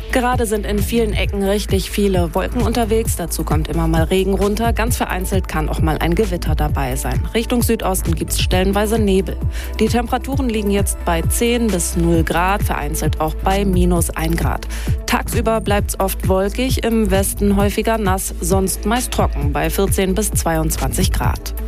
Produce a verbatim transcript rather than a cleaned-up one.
Gerade sind in vielen Ecken richtig viele Wolken unterwegs. Dazu kommt immer mal Regen runter. Ganz vereinzelt kann auch mal ein Gewitter dabei sein. Richtung Südosten gibt es stellenweise Nebel. Die Temperaturen liegen jetzt bei zehn bis null Grad, vereinzelt auch bei minus ein Grad. Tagsüber bleibt es oft wolkig, im Westen häufiger nass, sonst meist trocken bei vierzehn bis zweiundzwanzig Grad.